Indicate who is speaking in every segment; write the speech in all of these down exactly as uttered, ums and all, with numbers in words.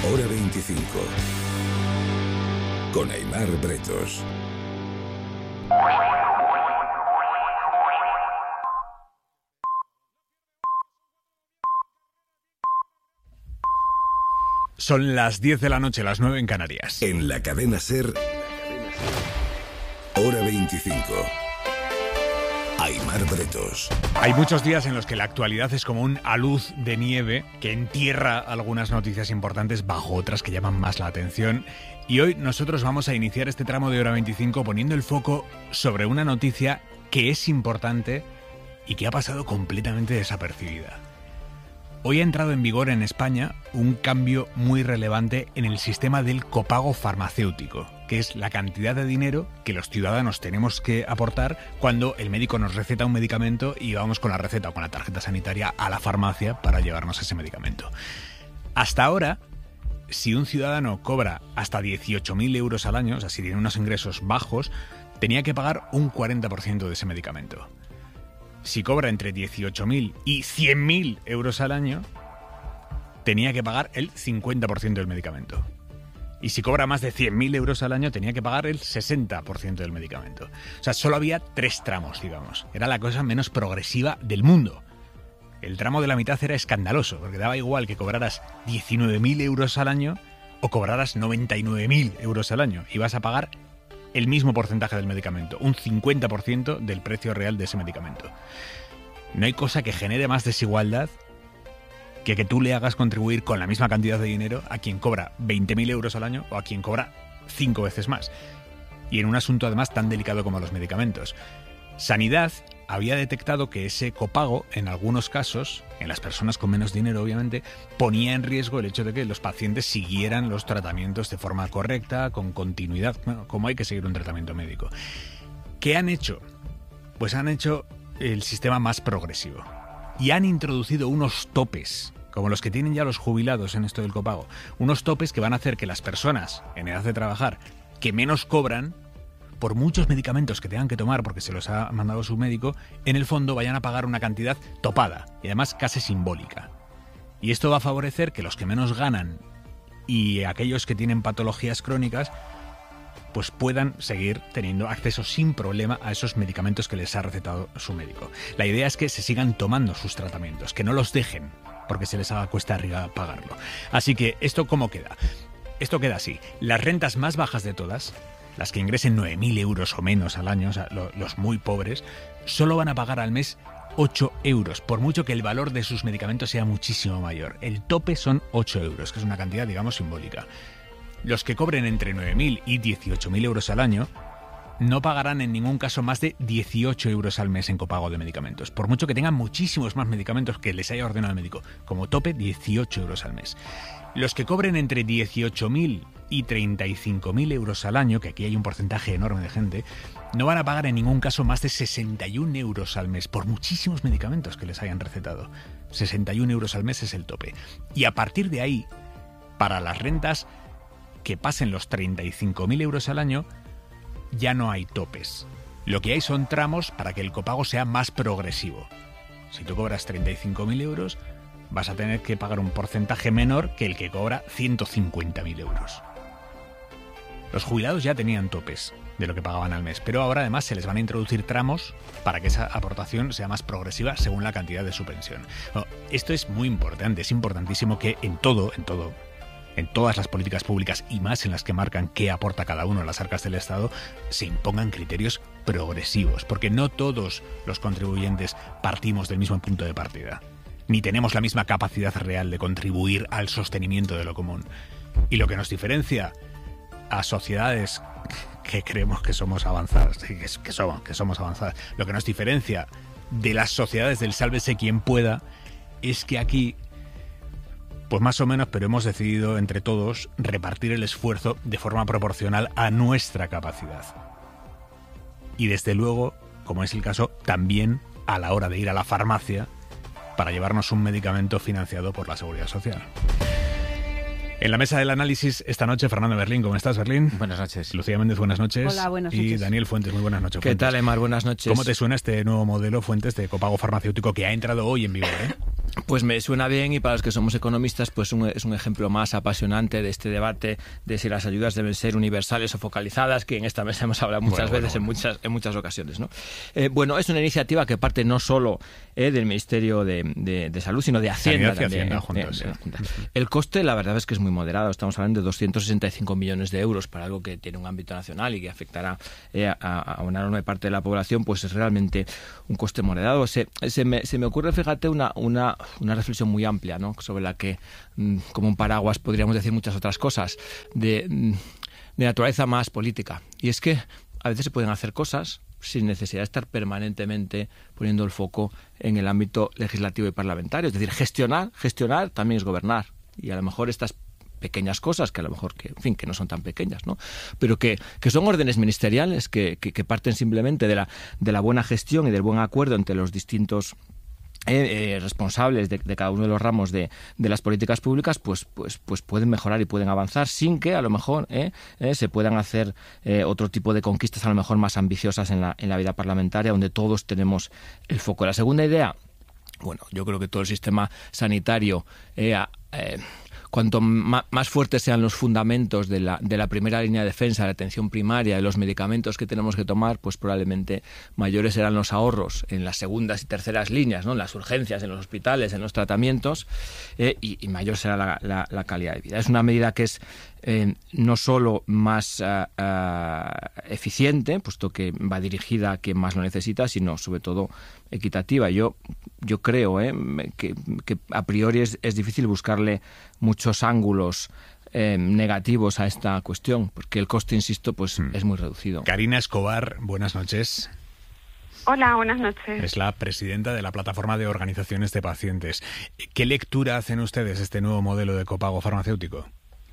Speaker 1: Hora veinticinco. Con Aimar Bretos.
Speaker 2: Son las diez de la noche, las nueve en Canarias.
Speaker 1: En la cadena SER, Hora veinticinco. Aimar Bretos.
Speaker 2: Hay muchos días en los que la actualidad es como un alud de nieve que entierra algunas noticias importantes bajo otras que llaman más la atención. Y hoy nosotros vamos a iniciar este tramo de Hora veinticinco poniendo el foco sobre una noticia que es importante y que ha pasado completamente desapercibida. Hoy ha entrado en vigor en España un cambio muy relevante en el sistema del copago farmacéutico, que es la cantidad de dinero que los ciudadanos tenemos que aportar cuando el médico nos receta un medicamento y vamos con la receta o con la tarjeta sanitaria a la farmacia para llevarnos ese medicamento. Hasta ahora, si un ciudadano cobra hasta dieciocho mil euros al año, o sea, si tiene unos ingresos bajos, tenía que pagar un cuarenta por ciento de ese medicamento. Si cobra entre dieciocho mil y cien mil euros al año, tenía que pagar el cincuenta por ciento del medicamento. Y si cobra más de cien mil euros al año, tenía que pagar el sesenta por ciento del medicamento. O sea, solo había tres tramos, digamos. Era la cosa menos progresiva del mundo. El tramo de la mitad era escandaloso, porque daba igual que cobraras diecinueve mil euros al año o cobraras noventa y nueve mil euros al año. Ibas a pagar el mismo porcentaje del medicamento, un cincuenta por ciento del precio real de ese medicamento. No hay cosa que genere más desigualdad que que tú le hagas contribuir con la misma cantidad de dinero a quien cobra veinte mil euros al año o a quien cobra cinco veces más. Y en un asunto además tan delicado como los medicamentos. Sanidad había detectado que ese copago, en algunos casos, en las personas con menos dinero obviamente, ponía en riesgo el hecho de que los pacientes siguieran los tratamientos de forma correcta, con continuidad, bueno, como hay que seguir un tratamiento médico. ¿Qué han hecho? Pues han hecho el sistema más progresivo. Y han introducido unos topes, como los que tienen ya los jubilados en esto del copago. Unos topes que van a hacer que las personas en edad de trabajar que menos cobran, por muchos medicamentos que tengan que tomar porque se los ha mandado su médico, en el fondo vayan a pagar una cantidad topada y además casi simbólica. Y esto va a favorecer que los que menos ganan y aquellos que tienen patologías crónicas pues puedan seguir teniendo acceso sin problema a esos medicamentos que les ha recetado su médico. La idea es que se sigan tomando sus tratamientos, que no los dejen porque se les haga cuesta arriba pagarlo. Así que, ¿esto cómo queda? Esto queda así. Las rentas más bajas de todas, las que ingresen nueve mil euros o menos al año, o sea, lo, los muy pobres, solo van a pagar al mes ocho euros, por mucho que el valor de sus medicamentos sea muchísimo mayor. El tope son ocho euros, que es una cantidad, digamos, simbólica. Los que cobren entre nueve mil y dieciocho mil euros al año no pagarán en ningún caso más de dieciocho euros al mes en copago de medicamentos, por mucho que tengan muchísimos más medicamentos que les haya ordenado el médico. Como tope, dieciocho euros al mes. Los que cobren entre dieciocho mil y treinta y cinco mil euros al año, que aquí hay un porcentaje enorme de gente, no van a pagar en ningún caso más de sesenta y un euros al mes por muchísimos medicamentos que les hayan recetado. sesenta y un euros al mes es el tope. Y a partir de ahí, para las rentas que pasen los treinta y cinco mil euros al año, ya no hay topes. Lo que hay son tramos para que el copago sea más progresivo. Si tú cobras treinta y cinco mil euros, vas a tener que pagar un porcentaje menor que el que cobra ciento cincuenta mil euros. Los jubilados ya tenían topes de lo que pagaban al mes, pero ahora además se les van a introducir tramos para que esa aportación sea más progresiva según la cantidad de su pensión. Bueno, esto es muy importante, es importantísimo que en todo, en todo, en todas las políticas públicas y más en las que marcan qué aporta cada uno a las arcas del Estado, se impongan criterios progresivos, porque no todos los contribuyentes partimos del mismo punto de partida, ni tenemos la misma capacidad real de contribuir al sostenimiento de lo común. Y lo que nos diferencia a sociedades que creemos que somos avanzadas, que, que, somos, que somos avanzadas, lo que nos diferencia de las sociedades del sálvese quien pueda, es que aquí, pues más o menos, pero hemos decidido entre todos repartir el esfuerzo de forma proporcional a nuestra capacidad. Y desde luego, como es el caso, también a la hora de ir a la farmacia para llevarnos un medicamento financiado por la Seguridad Social. En la mesa del análisis esta noche, Fernando Berlín. ¿Cómo estás, Berlín?
Speaker 3: Buenas noches.
Speaker 2: Lucía Méndez, buenas noches.
Speaker 4: Hola, buenas noches.
Speaker 2: Y Daniel Fuentes, muy buenas noches.
Speaker 3: ¿Qué
Speaker 2: Fuentes.
Speaker 3: tal, Aimar? Buenas noches.
Speaker 2: ¿Cómo te suena este nuevo modelo, Fuentes, de copago farmacéutico que ha entrado hoy en vigor, eh?
Speaker 3: Pues me suena bien, y para los que somos economistas pues un, es un ejemplo más apasionante de este debate de si las ayudas deben ser universales o focalizadas, que en esta mesa hemos hablado muchas bueno, veces bueno, bueno. en muchas en muchas ocasiones, ¿no? Eh, bueno, es una iniciativa que parte no solo eh, del Ministerio de, de, de Salud, sino de Hacienda.
Speaker 2: Sanidad y
Speaker 3: también,
Speaker 2: Hacienda,
Speaker 3: eh,
Speaker 2: juntos,
Speaker 3: de, de,
Speaker 2: sí.
Speaker 3: de El coste, la verdad es que es muy moderado. Estamos hablando de doscientos sesenta y cinco millones de euros para algo que tiene un ámbito nacional y que afectará eh, a, a una enorme parte de la población. Pues es realmente un coste moderado. Se, se, me, se me ocurre, fíjate, una, una, una reflexión muy amplia, ¿no? Sobre la que, como un paraguas, podríamos decir muchas otras cosas de, de naturaleza más política. Y es que a veces se pueden hacer cosas sin necesidad de estar permanentemente poniendo el foco en el ámbito legislativo y parlamentario. Es decir, gestionar, gestionar también es gobernar. Y a lo mejor estas pequeñas cosas, que a lo mejor que, en fin, que no son tan pequeñas, ¿no? Pero que, que son órdenes ministeriales que, que, que parten simplemente de la, de la buena gestión y del buen acuerdo entre los distintos Eh, eh, responsables de, de cada uno de los ramos de, de las políticas públicas, pues, pues, pues pueden mejorar y pueden avanzar sin que a lo mejor eh, eh, se puedan hacer eh, otro tipo de conquistas a lo mejor más ambiciosas en la, en la vida parlamentaria, donde todos tenemos el foco. La segunda idea, bueno, yo creo que todo el sistema sanitario eh, eh, cuanto más fuertes sean los fundamentos de la, de la primera línea de defensa, de la atención primaria, de los medicamentos que tenemos que tomar, pues probablemente mayores serán los ahorros en las segundas y terceras líneas, ¿no? En las urgencias, en los hospitales, en los tratamientos, eh, y, y mayor será la, la, la calidad de vida. Es una medida que es eh, no solo más uh, uh, eficiente, puesto que va dirigida a quien más lo necesita, sino sobre todo equitativa. Yo, yo creo eh, que, que a priori es, es difícil buscarle muchos ángulos eh, negativos a esta cuestión, porque el coste, insisto, pues hmm. es muy reducido.
Speaker 2: Karina Escobar, buenas noches.
Speaker 4: Hola, buenas noches.
Speaker 2: Es la presidenta de la Plataforma de Organizaciones de Pacientes. ¿Qué lectura hacen ustedes de este nuevo modelo de copago farmacéutico?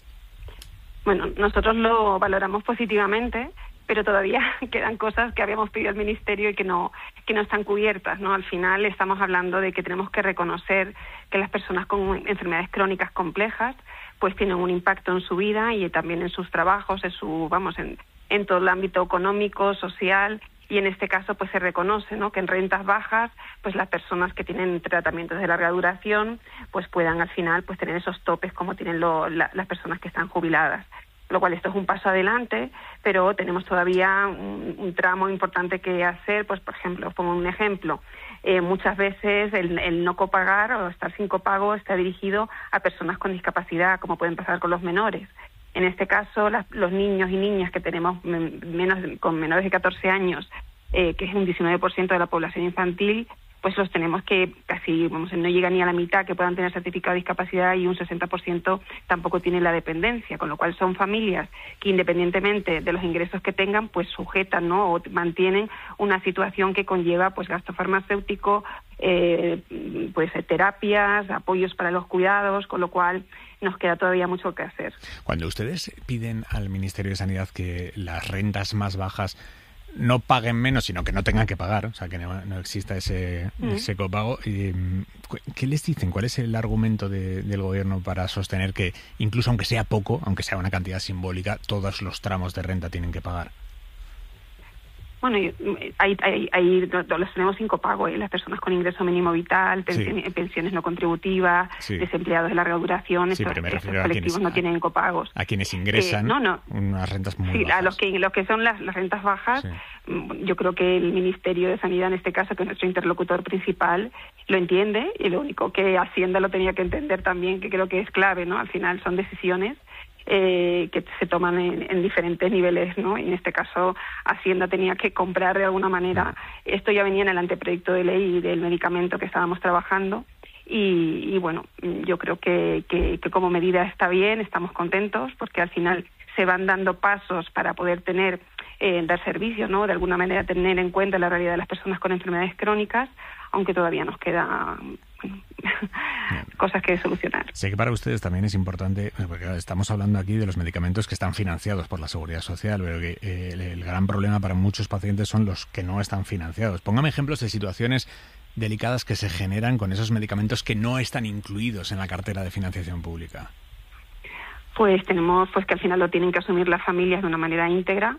Speaker 4: Bueno, nosotros lo valoramos positivamente, pero todavía quedan cosas que habíamos pedido al Ministerio y que no que no están cubiertas, ¿no? Al final estamos hablando de que tenemos que reconocer que las personas con enfermedades crónicas complejas pues tienen un impacto en su vida y también en sus trabajos, en su vamos en, en todo el ámbito económico, social, y en este caso pues se reconoce, ¿no?, que en rentas bajas pues las personas que tienen tratamientos de larga duración pues puedan al final pues tener esos topes como tienen lo, la, las personas que están jubiladas. Lo cual esto es un paso adelante, pero tenemos todavía un, un tramo importante que hacer. Pues, por ejemplo, pongo un ejemplo, eh, muchas veces el, el no copagar o estar sin copago está dirigido a personas con discapacidad, como pueden pasar con los menores. En este caso, las, los niños y niñas que tenemos menos con menores de catorce años, eh, que es un diecinueve por ciento de la población infantil, pues los tenemos que casi, vamos, no llega ni a la mitad que puedan tener certificado de discapacidad, y un sesenta por ciento tampoco tiene la dependencia, con lo cual son familias que independientemente de los ingresos que tengan, pues sujetan, ¿no?, o mantienen una situación que conlleva pues gasto farmacéutico, eh, pues terapias, apoyos para los cuidados, con lo cual nos queda todavía mucho que hacer.
Speaker 2: Cuando ustedes piden al Ministerio de Sanidad que las rentas más bajas no paguen menos, sino que no tengan que pagar, o sea, que no, no exista ese, mm. ese copago, eh, ¿qué les dicen? ¿Cuál es el argumento de, del gobierno para sostener que, incluso aunque sea poco, aunque sea una cantidad simbólica, todos los tramos de renta tienen que pagar?
Speaker 4: Bueno, ahí, ahí, ahí los tenemos sin copago, ¿eh? Las personas con ingreso mínimo vital, pensiones, sí. pensiones no contributivas, sí. desempleados de larga duración,
Speaker 2: sí,
Speaker 4: estos, estos colectivos quienes,
Speaker 2: no
Speaker 4: tienen copagos.
Speaker 2: A quienes ingresan eh, no, no. unas rentas muy
Speaker 4: sí,
Speaker 2: bajas.
Speaker 4: A los que, los que son las, las rentas bajas, sí. yo creo que el Ministerio de Sanidad, en este caso, que es nuestro interlocutor principal, lo entiende, y lo único que Hacienda lo tenía que entender también, que creo que es clave, ¿no? Al final son decisiones Eh, que se toman en, en diferentes niveles, ¿no? Y en este caso Hacienda tenía que comprar de alguna manera. Esto ya venía en el anteproyecto de ley del medicamento que estábamos trabajando, y, y bueno, yo creo que, que, que como medida está bien, estamos contentos, porque al final se van dando pasos para poder tener, eh, dar servicio, ¿no?, de alguna manera tener en cuenta la realidad de las personas con enfermedades crónicas, aunque todavía nos queda bueno, cosas que solucionar.
Speaker 2: Sé que para ustedes también es importante, porque estamos hablando aquí de los medicamentos que están financiados por la Seguridad Social, pero que eh, el, el gran problema para muchos pacientes son los que no están financiados. Póngame ejemplos de situaciones delicadas que se generan con esos medicamentos que no están incluidos en la cartera de financiación pública.
Speaker 4: Pues tenemos pues que al final lo tienen que asumir las familias de una manera íntegra,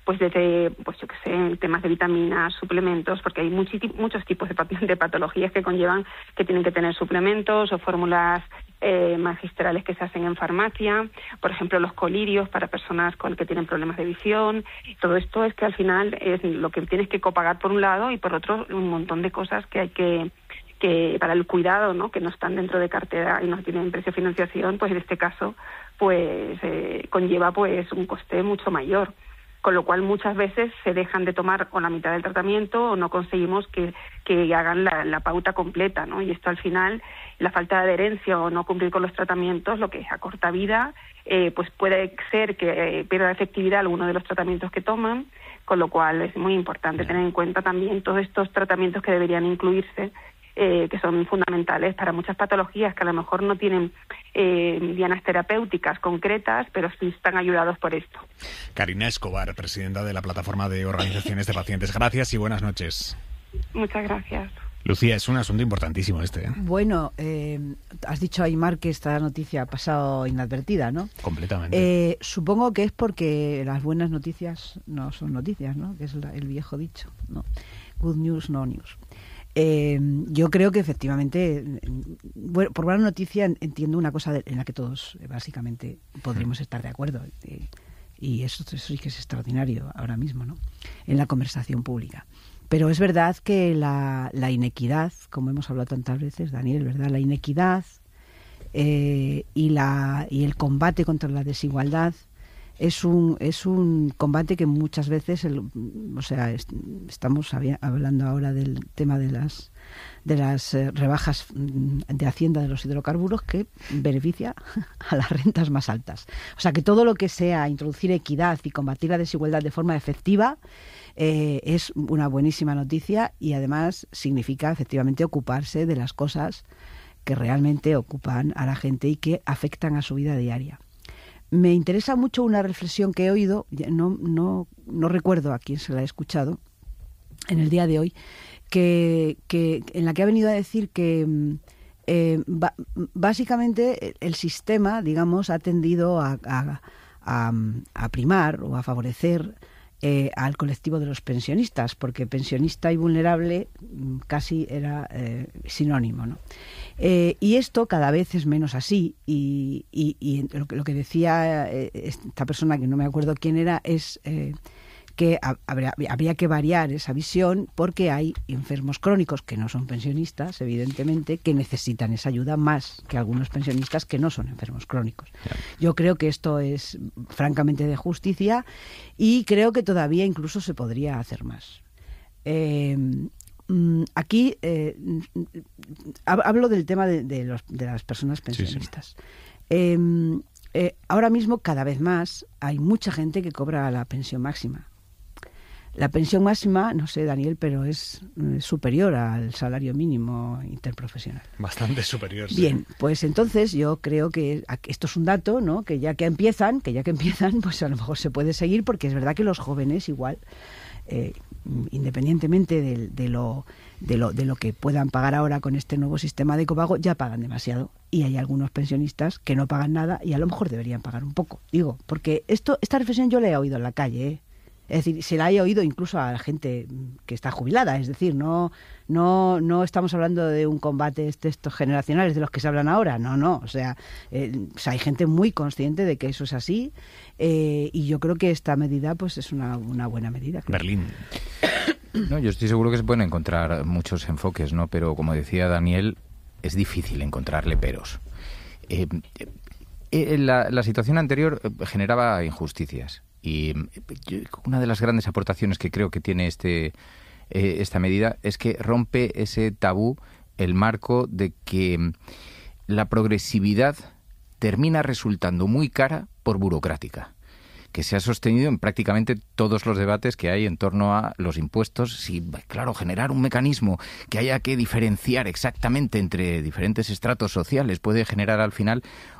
Speaker 4: pues desde, pues yo qué sé, temas de vitaminas, suplementos, porque hay muchos, muchos tipos de, pat de patologías que conllevan que tienen que tener suplementos o fórmulas eh, magistrales que se hacen en farmacia, por ejemplo los colirios para personas con que tienen problemas de visión. Todo esto es que al final es lo que tienes que copagar por un lado y por otro un montón de cosas que hay que que para el cuidado, ¿no?, que no están dentro de cartera y no tienen precio de financiación, pues en este caso pues eh, conlleva pues un coste mucho mayor, con lo cual muchas veces se dejan de tomar o la mitad del tratamiento o no conseguimos que, que hagan la, la pauta completa, ¿no? Y esto al final, la falta de adherencia o no cumplir con los tratamientos, lo que es a corta vida, eh, pues puede ser que eh, pierda efectividad alguno de los tratamientos que toman, con lo cual es muy importante tener en cuenta también todos estos tratamientos que deberían incluirse, Eh, que son fundamentales para muchas patologías que a lo mejor no tienen eh, dianas terapéuticas concretas, pero sí están ayudados por esto.
Speaker 2: Karina Escobar, presidenta de la Plataforma de Organizaciones de Pacientes. Gracias y buenas noches.
Speaker 4: Muchas gracias.
Speaker 2: Lucía, es un asunto importantísimo este, ¿eh?
Speaker 5: Bueno, eh, has dicho, Aymar, que esta noticia ha pasado inadvertida, ¿no?
Speaker 2: Completamente.
Speaker 5: Eh, supongo que es porque las buenas noticias no son noticias, ¿no? Que es la, el viejo dicho, ¿no? Good news, no news. Eh, yo creo que efectivamente, bueno, por buena noticia entiendo una cosa de, en la que todos básicamente podremos estar de acuerdo, eh, y eso, eso sí que es extraordinario ahora mismo, ¿no?, en la conversación pública. Pero es verdad que la, la inequidad, como hemos hablado tantas veces, Daniel, ¿verdad?, la inequidad eh, y, la, y el combate contra la desigualdad es un es un combate que muchas veces el, o sea est estamos hablando ahora del tema de las de las eh, rebajas de Hacienda de los hidrocarburos, que beneficia a las rentas más altas. O sea que todo lo que sea introducir equidad y combatir la desigualdad de forma efectiva eh, es una buenísima noticia, y además significa efectivamente ocuparse de las cosas que realmente ocupan a la gente y que afectan a su vida diaria. Me interesa mucho una reflexión que he oído, no, no, no recuerdo a quién se la he escuchado en el día de hoy, que, que en la que ha venido a decir que eh, ba, básicamente el sistema, digamos, ha tendido a, a, a, a primar o a favorecer eh, al colectivo de los pensionistas, porque pensionista y vulnerable casi era eh, sinónimo, ¿no? Eh, y esto cada vez es menos así, y, y, y lo, que, lo que decía eh, esta persona, que no me acuerdo quién era, es eh, que habría, habría que variar esa visión, porque hay enfermos crónicos que no son pensionistas, evidentemente, que necesitan esa ayuda más que algunos pensionistas que no son enfermos crónicos. Yo creo que esto es francamente de justicia, y creo que todavía incluso se podría hacer más. Eh, Aquí eh, hablo del tema de, de, los, de las personas pensionistas. Sí, sí. Eh, eh, ahora mismo, cada vez más, hay mucha gente que cobra la pensión máxima. La pensión máxima, no sé, Daniel, pero es, es superior al salario mínimo interprofesional.
Speaker 2: Bastante superior, sí.
Speaker 5: Bien, pues entonces yo creo que esto es un dato, ¿no?, que ya que empiezan, que ya que empiezan, pues a lo mejor se puede seguir, porque es verdad que los jóvenes igual... Eh, independientemente de, de, lo, de, lo, de lo que puedan pagar ahora con este nuevo sistema de copago, ya pagan demasiado, y hay algunos pensionistas que no pagan nada y a lo mejor deberían pagar un poco, digo, porque esto esta reflexión yo la he oído en la calle, ¿eh? Es decir, se la he oído incluso a la gente que está jubilada, es decir, no no no estamos hablando de un combate de estos generacionales de los que se hablan ahora, no, no, o sea, eh, o sea hay gente muy consciente de que eso es así, eh, y yo creo que esta medida pues es una, una buena medida. Claro.
Speaker 2: Berlín.
Speaker 6: No, yo estoy seguro que se pueden encontrar muchos enfoques, ¿no? Pero como decía Daniel, es difícil encontrarle peros. Eh, eh, la, la situación anterior generaba injusticias. Y una de las grandes aportaciones que creo que tiene este eh, esta medida es que rompe ese tabú, el marco de que la progresividad termina resultando muy cara por burocrática, que se ha sostenido en prácticamente todos los debates que hay en torno a los impuestos. Si, claro, generar un mecanismo que haya que diferenciar exactamente entre diferentes estratos sociales puede generar al final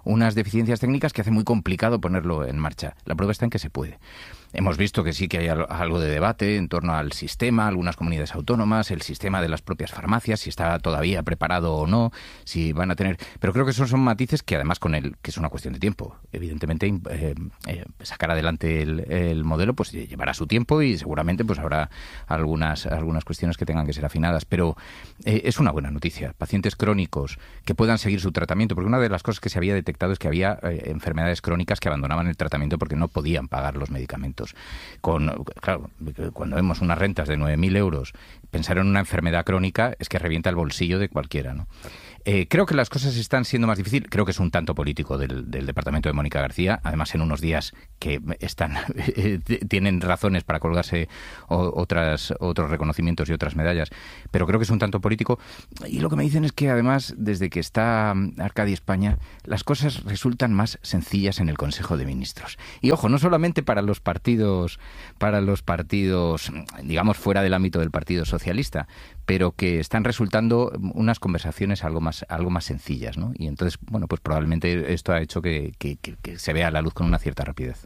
Speaker 6: unas deficiencias técnicas que hace muy complicado ponerlo en marcha. La prueba está en que se puede. Hemos visto que sí que hay algo de debate en torno al sistema, algunas comunidades autónomas, el sistema de las propias farmacias, si está todavía preparado o no, si van a tener... Pero creo que esos son matices que además con el que es una cuestión de tiempo. Evidentemente, eh, eh, sacar adelante el, el modelo pues llevará su tiempo y seguramente pues habrá algunas, algunas cuestiones que tengan que ser afinadas. Pero eh, es una buena noticia. Pacientes crónicos que puedan seguir su tratamiento, porque una de las cosas que se había detectado es que había eh, enfermedades crónicas que abandonaban el tratamiento porque no podían pagar los medicamentos. Con, claro, cuando vemos unas rentas de nueve mil euros, pensar en una enfermedad crónica es que revienta el bolsillo de cualquiera, ¿no? Eh, creo que las cosas están siendo más difíciles. Creo que es un tanto político del, del departamento de Mónica García, además en unos días que están eh, tienen razones para colgarse o, otras otros reconocimientos y otras medallas, pero creo que es un tanto político. Y lo que me dicen es que además, desde que está Arcadi España, las cosas resultan más sencillas en el Consejo de Ministros. Y ojo, no solamente para los partidos, para los partidos, digamos, fuera del ámbito del Partido Socialista, pero que están resultando unas conversaciones algo más algo más sencillas, ¿no? Y entonces, bueno, pues probablemente esto ha hecho que, que, que, que se vea la luz con una cierta rapidez.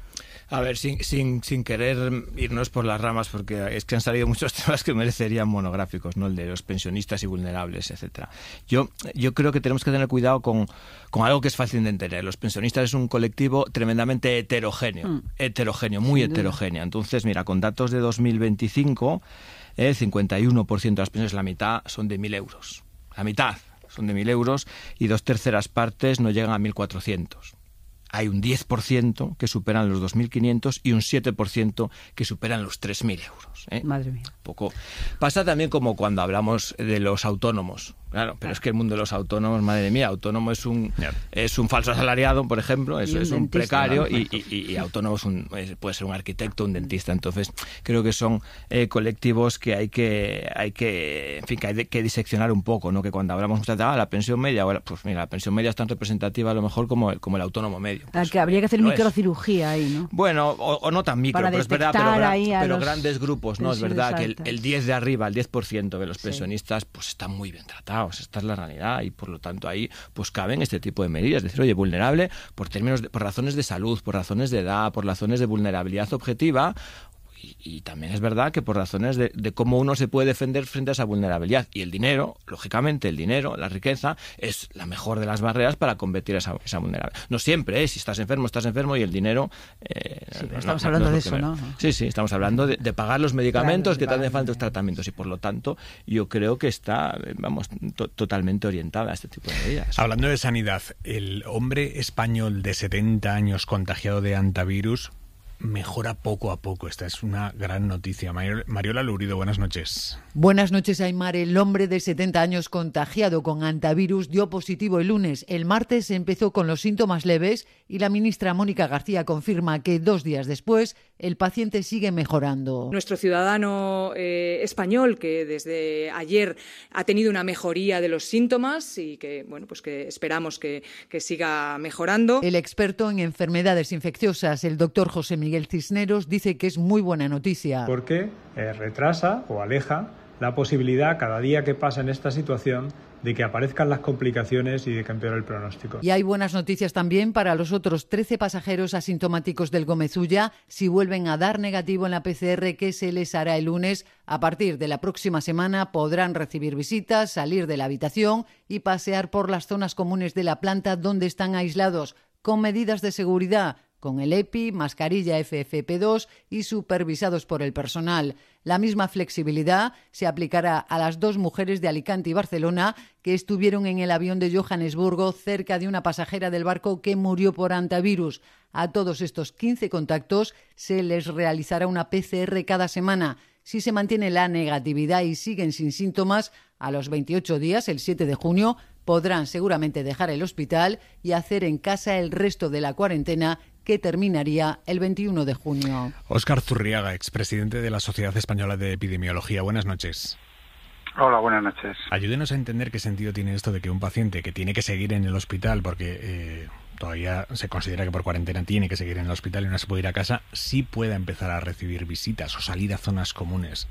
Speaker 3: A ver, sin, sin, sin querer irnos por las ramas, porque es que han salido muchos temas que merecerían monográficos, ¿no? El de los pensionistas y vulnerables, etcétera. Yo, yo creo que tenemos que tener cuidado con, con algo que es fácil de entender. Los pensionistas es un colectivo tremendamente heterogéneo, mm. heterogéneo, muy Sin heterogéneo. Duda. Entonces, mira, con datos de dos mil veinticinco, el cincuenta y uno por ciento de las pensiones, la mitad, son de mil euros. La mitad son de mil euros y dos terceras partes no llegan a mil cuatrocientos. Hay un diez por ciento que superan los dos mil quinientos y un siete por ciento que superan los tres mil euros. ¿eh?
Speaker 5: Madre mía.
Speaker 3: Poco. Pasa también como cuando hablamos de los autónomos. Claro, pero es que el mundo de los autónomos, madre mía, autónomo es un yeah. es un falso asalariado, por ejemplo, es, es un precario y, y, y autónomo es un, es, puede ser un arquitecto, un dentista. Entonces, creo que son eh, colectivos que hay que hay que en fin que hay de, que diseccionar un poco, ¿no? Que cuando hablamos de ah, la pensión media, pues mira, la pensión media es tan representativa a lo mejor como el, como el autónomo medio. Pues,
Speaker 5: que habría que hacer microcirugía es. ahí, ¿no?
Speaker 3: Bueno, o, o no tan micro,
Speaker 5: Para
Speaker 3: pero es verdad, pero, pero
Speaker 5: los
Speaker 3: grandes grupos, ¿no? Es verdad que el, el diez de arriba, el diez por ciento de los pensionistas, sí. pues están muy bien tratados. Esta es la realidad y por lo tanto ahí pues caben este tipo de medidas. Es decir, oye, vulnerable por términos de, por razones de salud, por razones de edad, por razones de vulnerabilidad objetiva. Y, y también es verdad que por razones de, de cómo uno se puede defender frente a esa vulnerabilidad. Y el dinero, lógicamente, el dinero, la riqueza, es la mejor de las barreras para combatir esa, esa vulnerabilidad. No siempre, ¿eh? Si estás enfermo, estás enfermo y el dinero... Eh,
Speaker 5: sí,
Speaker 3: no,
Speaker 5: estamos
Speaker 3: no,
Speaker 5: hablando
Speaker 3: no
Speaker 5: de
Speaker 3: es
Speaker 5: eso, ¿no?
Speaker 3: Sí, sí, estamos hablando de, de pagar los medicamentos
Speaker 5: claro,
Speaker 3: que te hacen falta los tratamientos y por lo tanto yo creo que está, vamos, to, totalmente orientada a este tipo de medidas.
Speaker 2: Hablando de sanidad, el hombre español de setenta años contagiado de hantavirus mejora poco a poco. Esta es una gran noticia. Mariola Lurido, buenas noches.
Speaker 7: Buenas noches, Aymar. El hombre de setenta años contagiado con hantavirus dio positivo el lunes. El martes empezó con los síntomas leves y la ministra Mónica García confirma que dos días después el paciente sigue mejorando.
Speaker 8: Nuestro ciudadano eh, español, que desde ayer ha tenido una mejoría de los síntomas y que, bueno, pues que esperamos que, que siga mejorando.
Speaker 7: El experto en enfermedades infecciosas, el doctor José Miguel Cisneros, dice que es muy buena noticia.
Speaker 9: Porque eh, retrasa o aleja la posibilidad cada día que pasa en esta situación de que aparezcan las complicaciones y de que empeore el pronóstico.
Speaker 7: Y hay buenas noticias también para los otros trece pasajeros asintomáticos del Gómez Ulla. Si vuelven a dar negativo en la P C R que se les hará el lunes, a partir de la próxima semana podrán recibir visitas, salir de la habitación y pasear por las zonas comunes de la planta donde están aislados, con medidas de seguridad, con el EPI, mascarilla F F P dos y supervisados por el personal. La misma flexibilidad se aplicará a las dos mujeres de Alicante y Barcelona que estuvieron en el avión de Johannesburgo cerca de una pasajera del barco que murió por hantavirus. A todos estos quince contactos se les realizará una P C R cada semana. Si se mantiene la negatividad y siguen sin síntomas, a los veintiocho días, el siete de junio, podrán seguramente dejar el hospital y hacer en casa el resto de la cuarentena que terminaría el veintiuno de junio.
Speaker 2: Óscar Zurriaga, expresidente de la Sociedad Española de Epidemiología. Buenas noches.
Speaker 10: Hola, buenas noches.
Speaker 2: Ayúdenos a entender qué sentido tiene esto de que un paciente que tiene que seguir en el hospital porque eh, todavía se considera que por cuarentena tiene que seguir en el hospital y no se puede ir a casa, sí pueda empezar a recibir visitas o salir a zonas comunes.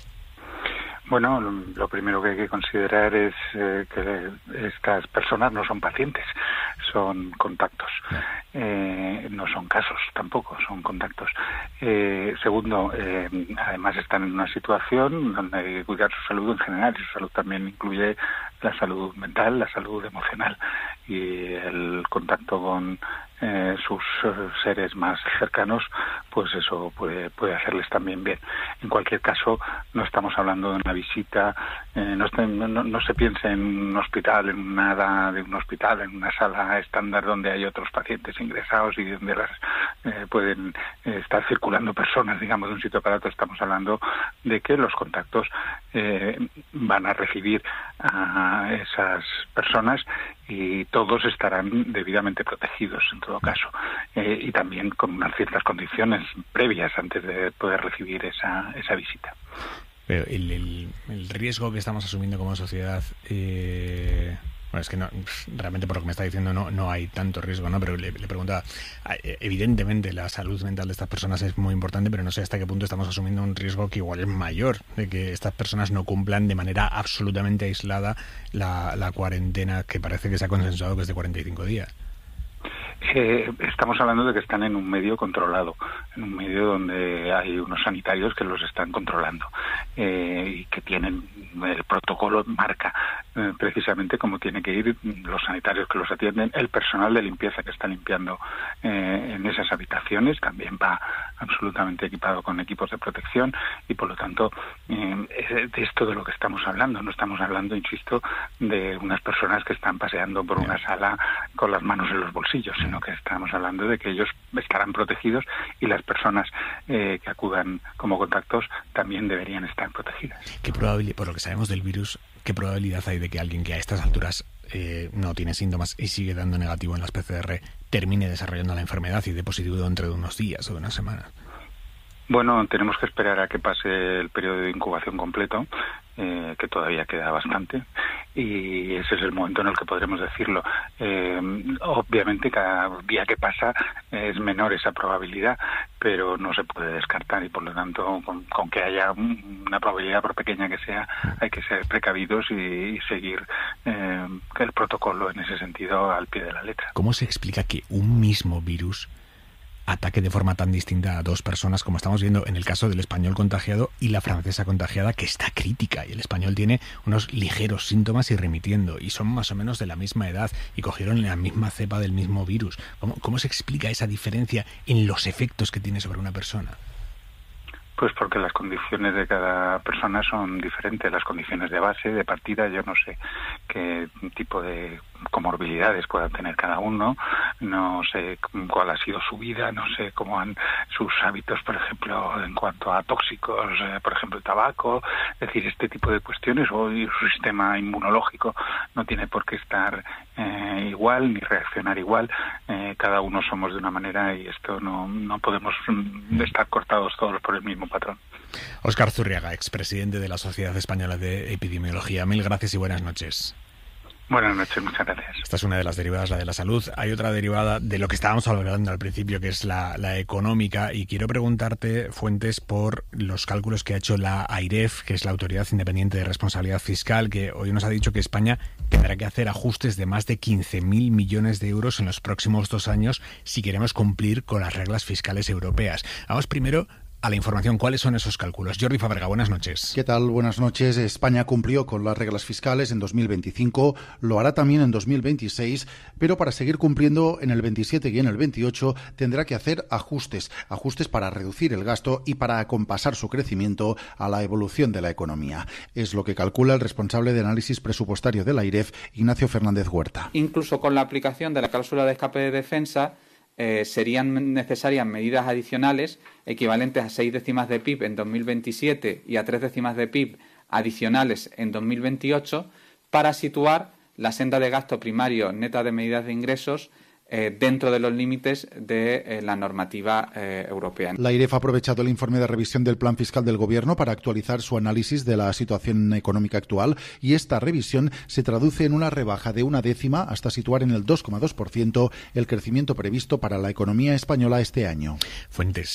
Speaker 10: Bueno, lo primero que hay que considerar es eh, que estas personas no son pacientes. son contactos. Eh, no son casos tampoco, son contactos. Eh, segundo, eh, además están en una situación donde hay que cuidar su salud en general, y su salud también incluye la salud mental, la salud emocional, y el contacto con eh, sus eh, seres más cercanos, pues eso puede, puede hacerles también bien. En cualquier caso, no estamos hablando de una visita, eh, no, está, no, no se piense en un hospital, en nada de un hospital, en una sala estándar donde hay otros pacientes ingresados y donde las, eh, pueden eh, estar circulando personas, digamos, de un sitio para otro. Estamos hablando de que los contactos eh, van a recibir a esas personas y todos estarán debidamente protegidos en todo caso, eh, y también con unas ciertas condiciones previas antes de poder recibir esa, esa visita.
Speaker 2: Pero el, el, el riesgo que estamos asumiendo como sociedad, eh, bueno, es que no, realmente por lo que me está diciendo no, no hay tanto riesgo, ¿no? Pero le, le preguntaba, evidentemente la salud mental de estas personas es muy importante, pero no sé hasta qué punto estamos asumiendo un riesgo que igual es mayor, de que estas personas no cumplan de manera absolutamente aislada la, la cuarentena que parece que se ha consensuado que es de cuarenta y cinco días.
Speaker 10: Eh, estamos hablando de que están en un medio controlado, en un medio donde hay unos sanitarios que los están controlando eh, y que tienen el protocolo marca eh, precisamente cómo tiene que ir los sanitarios que los atienden, el personal de limpieza que está limpiando eh, en esas habitaciones también va absolutamente equipado con equipos de protección, y por lo tanto eh, de esto de lo que estamos hablando. No estamos hablando, insisto, de unas personas que están paseando por una sala con las manos en los bolsillos, sino que estamos hablando de que ellos estarán protegidos, y las personas eh, que acudan como contactos también deberían estar protegidas.
Speaker 2: ¿Qué probabilidad, por lo que sabemos del virus, qué probabilidad hay de que alguien que a estas alturas eh, no tiene síntomas y sigue dando negativo en las P C R termine desarrollando la enfermedad y dé positivo dentro de unos días o de unas semanas?
Speaker 10: Bueno, tenemos que esperar a que pase el periodo de incubación completo, eh, que todavía queda bastante, y ese es el momento en el que podremos decirlo. Eh, obviamente cada día que pasa es menor esa probabilidad, pero no se puede descartar, y por lo tanto con, con que haya una probabilidad, por pequeña que sea, hay que ser precavidos y, y seguir eh, el protocolo en ese sentido al pie de la letra.
Speaker 2: ¿Cómo se explica que un mismo virus ataque de forma tan distinta a dos personas, como estamos viendo en el caso del español contagiado y la francesa contagiada, que está crítica, y el español tiene unos ligeros síntomas y remitiendo, y son más o menos de la misma edad y cogieron la misma cepa del mismo virus? ¿Cómo, cómo se explica esa diferencia en los efectos que tiene sobre una persona?
Speaker 10: Pues porque las condiciones de cada persona son diferentes, las condiciones de base, de partida. Yo no sé qué tipo de comorbilidades puedan tener cada uno, no sé cuál ha sido su vida, no sé cómo han sus hábitos, por ejemplo, en cuanto a tóxicos, eh, por ejemplo, el tabaco, es decir, este tipo de cuestiones, o su sistema inmunológico no tiene por qué estar eh, igual ni reaccionar igual. Eh, cada uno somos de una manera, y esto no, no podemos estar cortados todos por el mismo patrón.
Speaker 2: Óscar Zurriaga, expresidente de la Sociedad Española de Epidemiología. Mil gracias y buenas noches.
Speaker 10: Buenas noches, muchas gracias.
Speaker 2: Esta es una de las derivadas, la de la salud. Hay otra derivada de lo que estábamos hablando al principio, que es la, la económica, y quiero preguntarte, Fuentes, por los cálculos que ha hecho la AIREF, que es la Autoridad Independiente de Responsabilidad Fiscal, que hoy nos ha dicho que España tendrá que hacer ajustes de más de quince mil millones de euros en los próximos dos años si queremos cumplir con las reglas fiscales europeas. Vamos primero a la información. ¿Cuáles son esos cálculos? Jordi Fabrega, buenas noches.
Speaker 11: ¿Qué tal? Buenas noches. España cumplió con las reglas fiscales en dos mil veinticinco, lo hará también en dos mil veintiséis, pero para seguir cumpliendo en el veintisiete y en el veintiocho tendrá que hacer ajustes, ajustes para reducir el gasto y para acompasar su crecimiento a la evolución de la economía. Es lo que calcula el responsable de análisis presupuestario de la AIREF, Ignacio Fernández Huerta.
Speaker 12: Incluso con la aplicación de la cláusula de escape de defensa, Eh, serían necesarias medidas adicionales equivalentes a seis décimas de P I B en dos mil veintisiete y a tres décimas de P I B adicionales en dos mil veintiocho para situar la senda de gasto primario neta de medidas de ingresos eh, dentro de los límites de eh, la normativa eh, europea.
Speaker 11: La AIREF ha aprovechado el informe de revisión del plan fiscal del Gobierno para actualizar su análisis de la situación económica actual, y esta revisión se traduce en una rebaja de una décima hasta situar en el dos coma dos por ciento el crecimiento previsto para la economía española este año.
Speaker 2: Fuentes.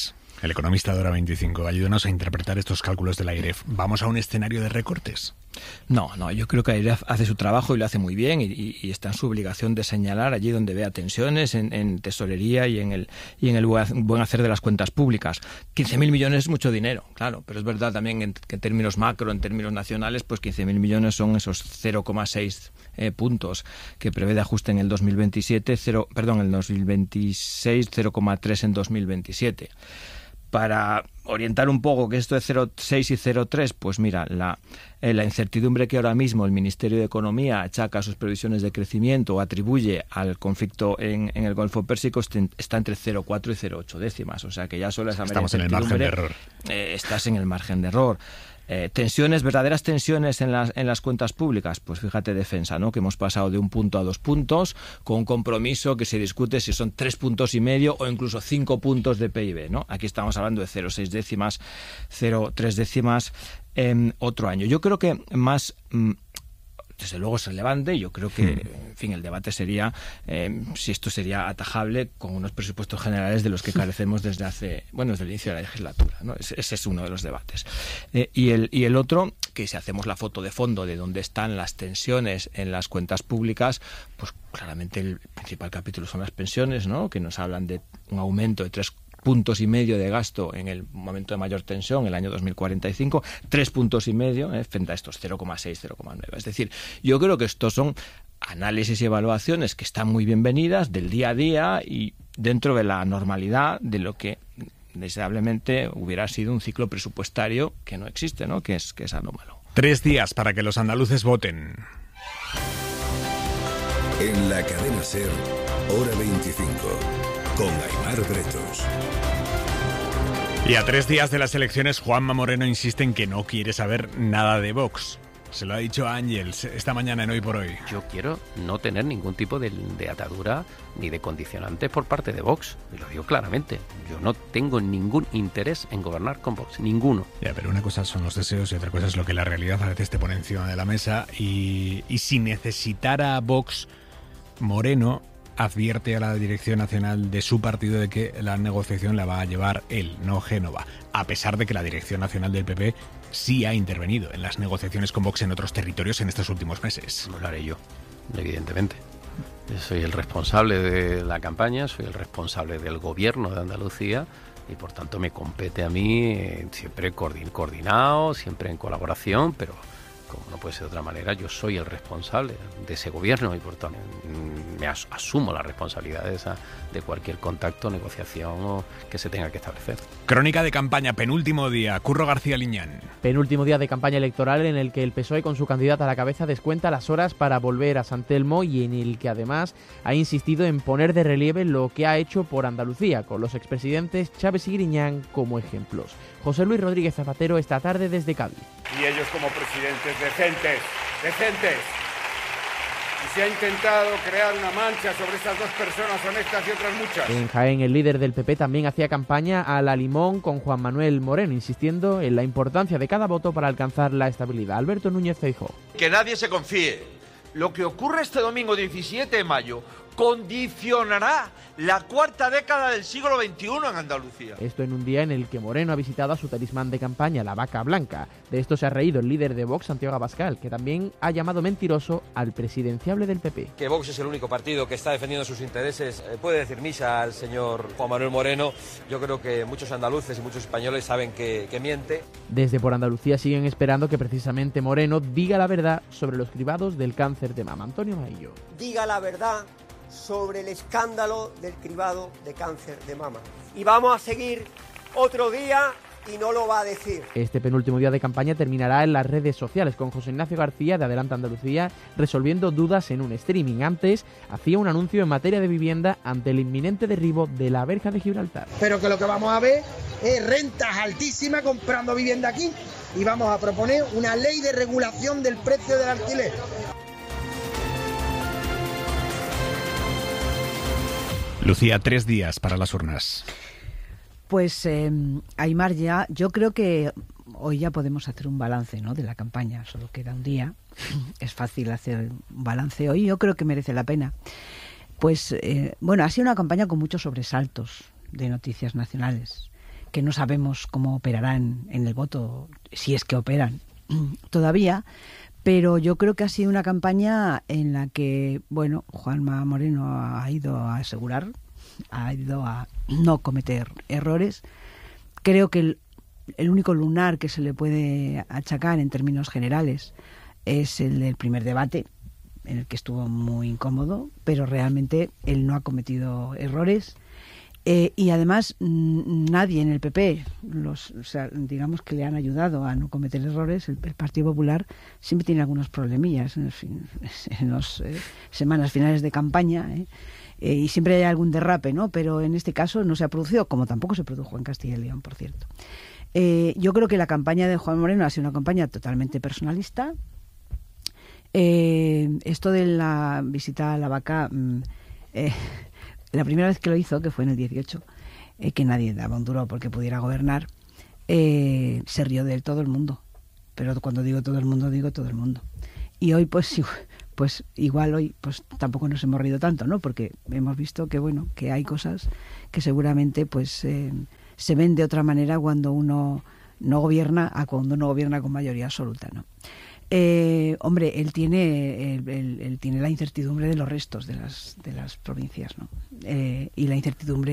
Speaker 2: El economista de Hora veinticinco, ayúdanos a interpretar estos cálculos de la AIREF. ¿Vamos a un escenario de recortes?
Speaker 3: No, no, yo creo que AIREF hace su trabajo y lo hace muy bien y, y, y está en su obligación de señalar allí donde vea tensiones en, en tesorería y en el y en el buen hacer de las cuentas públicas. quince mil millones es mucho dinero, claro, pero es verdad también en, que en términos macro, en términos nacionales, pues quince mil millones son esos cero coma seis eh, puntos que prevé de ajuste en el dos mil veintisiete, cero, perdón, en el dos mil veintiséis, cero coma tres en dos mil veintisiete. Para orientar un poco que esto es cero coma seis y cero coma tres, pues mira, la, eh, la incertidumbre que ahora mismo el Ministerio de Economía achaca a sus previsiones de crecimiento o atribuye al conflicto en, en el Golfo Pérsico está entre cero coma cuatro y cero coma ocho décimas, o sea que ya solo esa media
Speaker 2: Estamos en el margen de error.
Speaker 3: Eh, estás en el margen de error. Eh, tensiones, verdaderas tensiones en las, en las cuentas públicas, pues fíjate Defensa, ¿no? Que hemos pasado de un punto a dos puntos con un compromiso que se discute si son tres puntos y medio o incluso cinco puntos de P I B, ¿no? Aquí estamos hablando de cero coma seis décimas, cero coma tres décimas en otro año. Yo creo que más... Mm, desde luego es relevante. Yo creo que, en fin, el debate sería eh, si esto sería atajable con unos presupuestos generales de los que carecemos desde hace, bueno, desde el inicio de la legislatura, ¿no? Ese, ese es uno de los debates. Eh, y, el, y el otro, que si hacemos la foto de fondo de dónde están las tensiones en las cuentas públicas, pues claramente el principal capítulo son las pensiones, ¿no? Que nos hablan de un aumento de tres puntos y medio de gasto en el momento de mayor tensión, el año dos mil cuarenta y cinco, tres puntos y medio eh, frente a estos cero coma seis, cero coma nueve. Es decir, yo creo que estos son análisis y evaluaciones que están muy bienvenidas del día a día y dentro de la normalidad de lo que deseablemente hubiera sido un ciclo presupuestario que no existe, ¿no? Que es, que es anómalo.
Speaker 2: Tres días para que los andaluces voten.
Speaker 1: En la cadena SER, Hora veinticinco. Con Aimar Bretos.
Speaker 2: Y a tres días de las elecciones, Juanma Moreno insiste en que no quiere saber nada de Vox. Se lo ha dicho a Ángels esta mañana en Hoy por Hoy.
Speaker 13: Yo quiero no tener ningún tipo de, de atadura ni de condicionantes por parte de Vox. Y lo digo claramente. Yo no tengo ningún interés en gobernar con Vox. Ninguno.
Speaker 2: Ya, pero una cosa son los deseos y otra cosa es lo que la realidad a veces te pone encima de la mesa. Y, y si necesitara Vox, Moreno advierte a la Dirección Nacional de su partido de que la negociación la va a llevar él, no Génova, a pesar de que la Dirección Nacional del P P sí ha intervenido en las negociaciones con Vox en otros territorios en estos últimos meses.
Speaker 13: No lo haré yo, evidentemente. Yo soy el responsable de la campaña, soy el responsable del gobierno de Andalucía y por tanto me compete a mí eh, siempre coordinado, siempre en colaboración, pero como no puede ser de otra manera, yo soy el responsable de ese gobierno y por tanto me as- asumo la responsabilidad de, esa, de cualquier contacto, negociación o que se tenga que establecer.
Speaker 2: Crónica de campaña, penúltimo día. Curro García Liñán.
Speaker 14: Penúltimo día de campaña electoral en el que el P S O E con su candidata a la cabeza descuenta las horas para volver a San Telmo y en el que además ha insistido en poner de relieve lo que ha hecho por Andalucía, con los expresidentes Chávez y Griñán como ejemplos. José Luis Rodríguez Zapatero esta tarde desde Cádiz.
Speaker 15: Y ellos como presidentes decentes, decentes. Y se ha intentado crear una mancha sobre estas dos personas honestas y otras muchas.
Speaker 14: En Jaén, el líder del P P también hacía campaña a la limón con Juan Manuel Moreno, insistiendo en la importancia de cada voto para alcanzar la estabilidad. Alberto Núñez Feijóo.
Speaker 16: Que nadie se confíe. Lo que ocurre este domingo diecisiete de mayo condicionará la cuarta década del siglo veintiuno en Andalucía.
Speaker 14: Esto en un día en el que Moreno ha visitado a su talismán de campaña, la vaca blanca. De esto se ha reído el líder de Vox, Santiago Abascal, que también ha llamado mentiroso al presidenciable del P P.
Speaker 17: Que Vox es el único partido que está defendiendo sus intereses. Eh, puede decir misa al señor Juan Manuel Moreno. Yo creo que muchos andaluces y muchos españoles saben que, que miente.
Speaker 14: Desde Por Andalucía siguen esperando que precisamente Moreno diga la verdad sobre los cribados del cáncer de mama. Antonio Maillo.
Speaker 18: Diga la verdad sobre el escándalo del cribado de cáncer de mama. Y vamos a seguir otro día y no lo va a decir.
Speaker 14: Este penúltimo día de campaña terminará en las redes sociales con José Ignacio García de Adelante Andalucía resolviendo dudas en un streaming. Antes hacía un anuncio en materia de vivienda ante el inminente derribo de la verja de Gibraltar.
Speaker 19: Pero que lo que vamos a ver es rentas altísimas comprando vivienda aquí y vamos a proponer una ley de regulación del precio del alquiler.
Speaker 2: Lucía, tres días para las urnas.
Speaker 5: Pues, eh, Aimar, ya, yo creo que hoy ya podemos hacer un balance, ¿no?, de la campaña. Solo queda un día. Es fácil hacer un balance hoy. Yo creo que merece la pena. Pues, eh, bueno, ha sido una campaña con muchos sobresaltos de noticias nacionales. que no sabemos cómo operarán en el voto, si es que operan todavía, pero yo creo que ha sido una campaña en la que, bueno, Juanma Moreno ha ido a asegurar, ha ido a no cometer errores. Creo que el, el único lunar que se le puede achacar en términos generales es el del primer debate, en el que estuvo muy incómodo, pero realmente él no ha cometido errores. Eh, y además nadie en el P P, los, o sea, digamos que le han ayudado a no cometer errores. El, el Partido Popular siempre tiene algunos problemillas en, fin, en las eh, semanas finales de campaña, ¿eh? Eh, y siempre hay algún derrape, ¿no? Pero en este caso no se ha producido, como tampoco se produjo en Castilla y León, por cierto. Eh, yo creo que la campaña de Juan Moreno ha sido una campaña totalmente personalista. Eh, esto de la visita a la vaca, eh, la primera vez que lo hizo, que fue en el dieciocho, eh, que nadie daba un duro porque pudiera gobernar, eh, se rió de él todo el mundo. Pero cuando digo todo el mundo, digo todo el mundo. Y hoy, pues, pues igual hoy, pues tampoco nos hemos reído tanto, ¿no? Porque hemos visto que, bueno, que hay cosas que seguramente, pues, eh, se ven de otra manera cuando uno no gobierna a cuando uno gobierna con mayoría absoluta, ¿no? Eh, hombre, él tiene él, él, él tiene la incertidumbre de los restos de las de las provincias, ¿no? Eh, y la incertidumbre